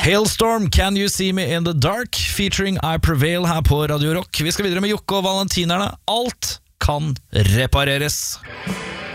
Hailstorm, Can You See Me In The Dark, featuring I Prevail her på Radio Rock. Vi skal videre med Jokke og Valentinerne. Alt kan repareres.